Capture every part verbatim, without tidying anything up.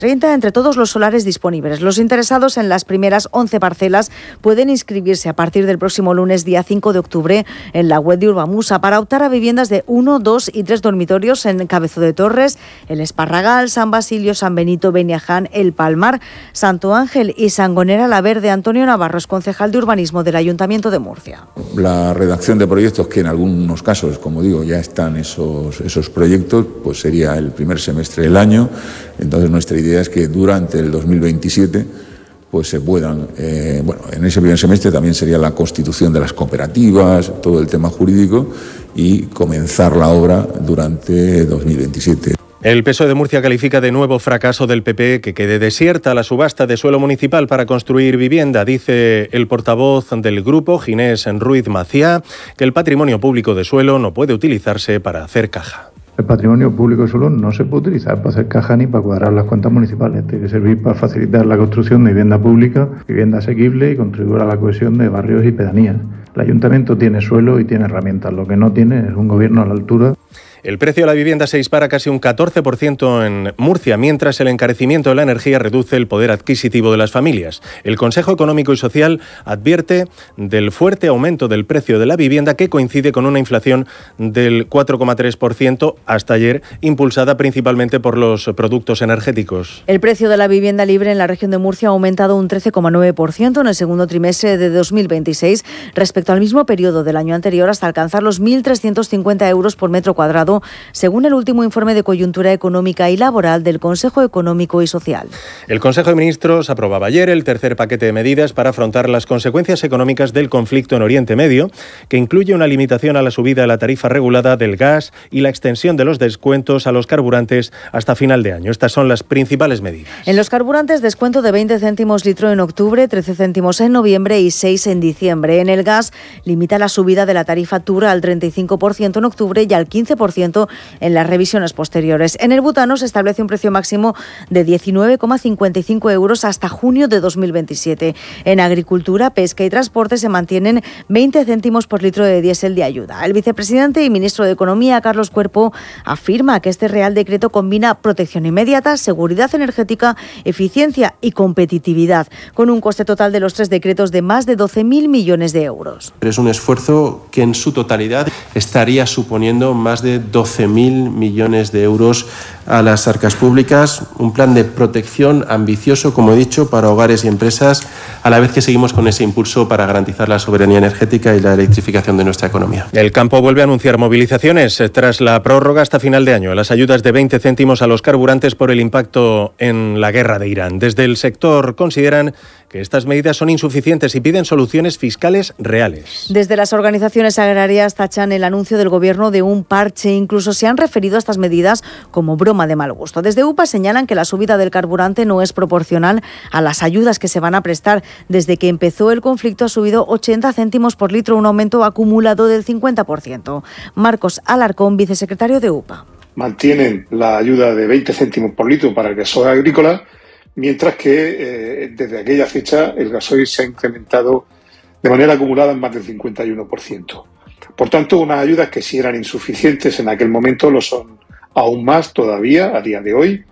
treinta entre todos los solares disponibles. Los interesados en las primeras once parcelas pueden inscribirse a partir del próximo lunes, día cinco de octubre, en la web de Urbamusa para optar a viviendas de uno, dos y tres dormitorios en Cabezo de Torres, El Esparragal, San Basilio, San Benito, Beniaján, El Palmar, Santo Ángel y Sangonera la Verde. Antonio Navarro es concejal de urbanismo del Ayuntamiento de Murcia. La redacción de proyectos, que en algunos casos, como digo, ya están esos, esos proyectos, pues sería el primer semestre del año. Entonces nuestra idea es que durante el dos mil veintisiete pues se puedan, eh, bueno, en ese primer semestre también sería la constitución de las cooperativas, todo el tema jurídico, y comenzar la obra durante dos mil veintisiete. El P S O E de Murcia califica de nuevo fracaso del P P que quede desierta la subasta de suelo municipal para construir vivienda. Dice el portavoz del grupo, Ginés Ruiz Maciá, que el patrimonio público de suelo no puede utilizarse para hacer caja. El patrimonio público solo no se puede utilizar para hacer caja ni para cuadrar las cuentas municipales. Tiene que servir para facilitar la construcción de vivienda pública, vivienda asequible y contribuir a la cohesión de barrios y pedanías. El ayuntamiento tiene suelo y tiene herramientas. Lo que no tiene es un gobierno a la altura. El precio de la vivienda se dispara casi un catorce por ciento en Murcia, mientras el encarecimiento de la energía reduce el poder adquisitivo de las familias. El Consejo Económico y Social advierte del fuerte aumento del precio de la vivienda, que coincide con una inflación del cuatro coma tres por ciento hasta ayer, impulsada principalmente por los productos energéticos. El precio de la vivienda libre en la región de Murcia ha aumentado un trece coma nueve por ciento en el segundo trimestre de dos mil veintiséis respecto al mismo periodo del año anterior, hasta alcanzar los mil trescientos cincuenta euros por metro cuadrado, según el último informe de coyuntura económica y laboral del Consejo Económico y Social. El Consejo de Ministros aprobaba ayer el tercer paquete de medidas para afrontar las consecuencias económicas del conflicto en Oriente Medio, que incluye una limitación a la subida de la tarifa regulada del gas y la extensión de los descuentos a los carburantes hasta final de año. Estas son las principales medidas. En los carburantes, descuento de veinte céntimos litro en octubre, trece céntimos en noviembre y seis en diciembre. En el gas, limita la subida de la tarifa T U R al treinta y cinco por ciento en octubre y al quince por ciento en las revisiones posteriores. En el butano se establece un precio máximo de diecinueve coma cincuenta y cinco euros hasta junio de dos mil veintisiete. En agricultura, pesca y transporte se mantienen veinte céntimos por litro de diésel de ayuda. El vicepresidente y ministro de Economía, Carlos Cuerpo, afirma que este Real Decreto combina protección inmediata, seguridad energética, eficiencia y competitividad, con un coste total de los tres decretos de más de doce mil millones de euros. Es un esfuerzo que en su totalidad estaría suponiendo más de doce mil millones de euros a las arcas públicas, un plan de protección ambicioso, como he dicho, para hogares y empresas, a la vez que seguimos con ese impulso para garantizar la soberanía energética y la electrificación de nuestra economía. El campo vuelve a anunciar movilizaciones tras la prórroga hasta final de año, las ayudas de veinte céntimos a los carburantes por el impacto en la guerra de Irán. Desde el sector consideran que estas medidas son insuficientes y piden soluciones fiscales reales. Desde las organizaciones agrarias tachan el anuncio del Gobierno de un parche, incluso se han referido a estas medidas como broma de mal gusto. Desde U P A señalan que la subida del carburante no es proporcional a las ayudas que se van a prestar. Desde que empezó el conflicto ha subido ochenta céntimos por litro, un aumento acumulado del cincuenta por ciento. Marcos Alarcón, vicesecretario de U P A. Mantienen la ayuda de veinte céntimos por litro para el gasoil agrícola, mientras que eh, desde aquella fecha el gasoil se ha incrementado de manera acumulada en más del cincuenta y uno por ciento. Por tanto, unas ayudas que sí eran insuficientes en aquel momento lo son aún más todavía a día de hoy,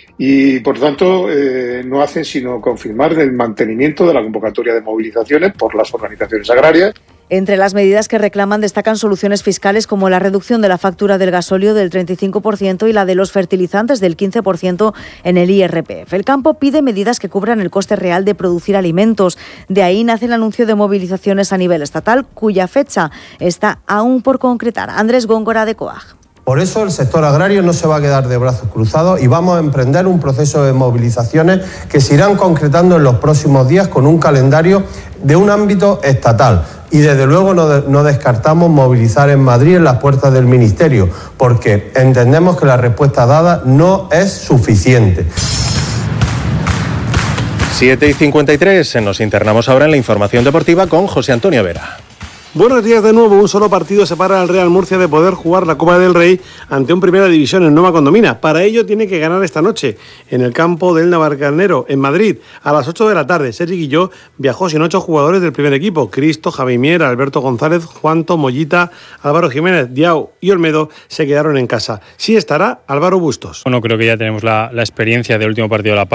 y por tanto eh, no hacen sino confirmar el mantenimiento de la convocatoria de movilizaciones por las organizaciones agrarias. Entre las medidas que reclaman destacan soluciones fiscales como la reducción de la factura del gasóleo del treinta y cinco por ciento y la de los fertilizantes del quince por ciento en el I R P F. El campo pide medidas que cubran el coste real de producir alimentos. De ahí nace el anuncio de movilizaciones a nivel estatal, cuya fecha está aún por concretar. Andrés Góngora, de COAG. Por eso el sector agrario no se va a quedar de brazos cruzados y vamos a emprender un proceso de movilizaciones que se irán concretando en los próximos días con un calendario de un ámbito estatal. Y desde luego no, de, no descartamos movilizar en Madrid en las puertas del Ministerio, porque entendemos que la respuesta dada no es suficiente. siete y cincuenta y tres, nos internamos ahora en la información deportiva con José Antonio Vera. Buenos días de nuevo. Un solo partido separa al Real Murcia de poder jugar la Copa del Rey ante un Primera División en Nueva Condomina. Para ello tiene que ganar esta noche en el campo del Navalcarnero, en Madrid, a las ocho de la tarde. Sergi Guilló viajó sin ocho jugadores del primer equipo. Cristo, Javi Mier, Alberto González, Juanto, Mollita, Álvaro Jiménez, Diao y Olmedo se quedaron en casa. Sí estará Álvaro Bustos. Bueno, creo que ya tenemos la, la experiencia del último partido de la